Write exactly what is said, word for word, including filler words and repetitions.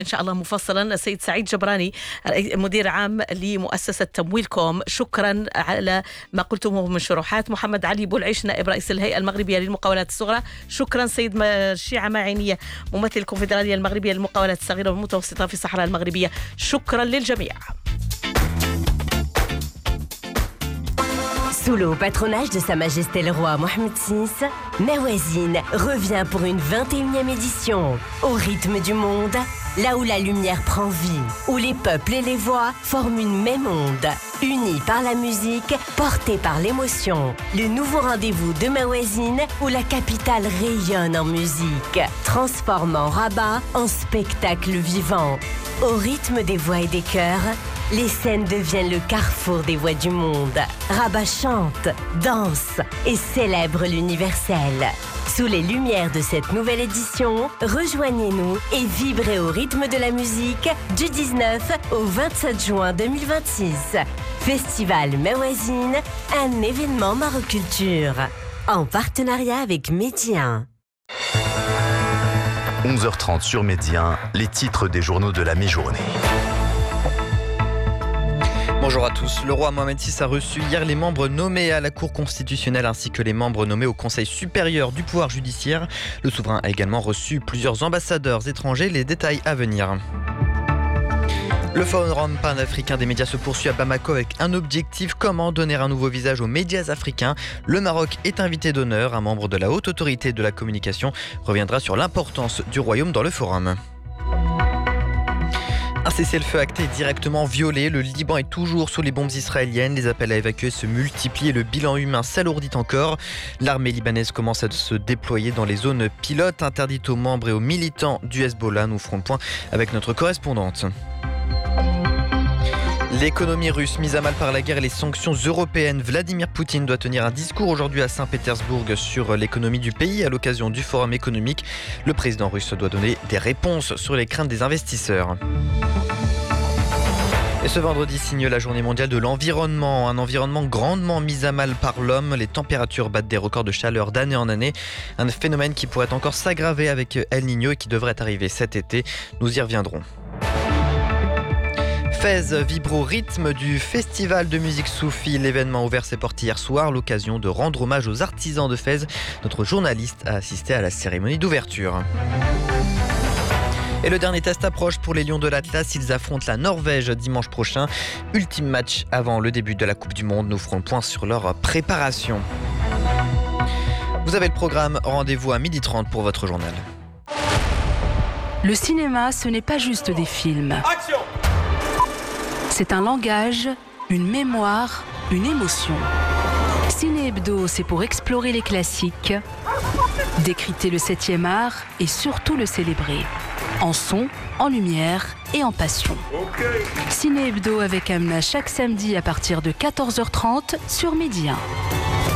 إن شاء الله مفصلا. السيد سعيد جبراني مدير عام لمؤسسة تمويلكم، شكرا على ما قلتموه من شروحات. محمد علي بولعيش نائب رئيس الهيئة المغربية للمقاولات الصغرى، شكرا. سيد الشيعة معينية ممثل الكونفدرالية المغربية للمقاولات الصغيرة والمتوسطة في الصحراء المغربية، شكرا للجميع. Sous le patronage de Sa Majesté le Roi Mohamed six, Mawazine revient pour une vingt et unième édition. Au rythme du monde, là où la lumière prend vie, où les peuples et les voix forment une même onde. Unis par la musique, portés par l'émotion. Le nouveau rendez-vous de Mawazine où la capitale rayonne en musique, transformant Rabat en spectacle vivant. Au rythme des voix et des chœurs, les scènes deviennent le carrefour des voix du monde. Rabat chante, danse et célèbre l'universel. Sous les lumières de cette nouvelle édition, rejoignez-nous et vibrez au rythme de la musique du dix-neuf au vingt-sept juin deux mille vingt-six. Festival Mawazine, un événement Maroculture, en partenariat avec Médien. onze heures trente sur Médien, les titres des journaux de la mi-journée. Bonjour à tous. Le roi Mohamed six a reçu hier les membres nommés à la Cour constitutionnelle ainsi que les membres nommés au Conseil supérieur du pouvoir judiciaire. Le souverain a également reçu plusieurs ambassadeurs étrangers. Les détails à venir. Le forum panafricain des médias se poursuit à Bamako avec un objectif: comment donner un nouveau visage aux médias africains. Le Maroc est invité d'honneur. Un membre de la haute autorité de la communication reviendra sur l'importance du royaume dans le forum. Un cessez-le-feu acté est directement violé. Le Liban est toujours sous les bombes israéliennes. Les appels à évacuer se multiplient et le bilan humain s'alourdit encore. L'armée libanaise commence à se déployer dans les zones pilotes interdites aux membres et aux militants du Hezbollah. Nous ferons le point avec notre correspondante. L'économie russe mise à mal par la guerre et les sanctions européennes. Vladimir Poutine doit tenir un discours aujourd'hui à Saint-Pétersbourg sur l'économie du pays à l'occasion du forum économique. Le président russe doit donner des réponses sur les craintes des investisseurs. Et ce vendredi signe la journée mondiale de l'environnement, un environnement grandement mis à mal par l'homme. Les températures battent des records de chaleur d'année en année, un phénomène qui pourrait encore s'aggraver avec El Niño et qui devrait arriver cet été. Nous y reviendrons. Fès vibre au rythme du festival de musique soufie. L'événement ouvert ses portes hier soir, l'occasion de rendre hommage aux artisans de Fès. Notre journaliste a assisté à la cérémonie d'ouverture. Et le dernier test approche pour les Lions de l'Atlas. Ils affrontent la Norvège dimanche prochain. Ultime match avant le début de la Coupe du Monde. Nous ferons le point sur leur préparation. Vous avez le programme. Rendez-vous à midi trente pour votre journal. Le cinéma, ce n'est pas juste des films. Action ! C'est un langage, une mémoire, une émotion. Ciné Hebdo, c'est pour explorer les classiques, décrypter le septième art et surtout le célébrer. En son, en lumière et en passion. Okay. Ciné Hebdo avec Amna chaque samedi à partir de quatorze heures trente sur Médien.